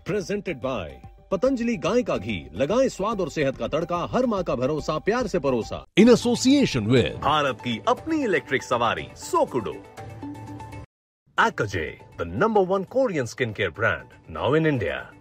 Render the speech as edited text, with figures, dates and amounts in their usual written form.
Presented by Patanjali गाय का घी, लगाएं स्वाद और सेहत का तड़का, हर माँ का भरोसा, प्यार से परोसा। इन एसोसिएशन विद भारत की अपनी इलेक्ट्रिक सवारी सोकुडो। Akaje, the #1 Korean skincare brand, now in India.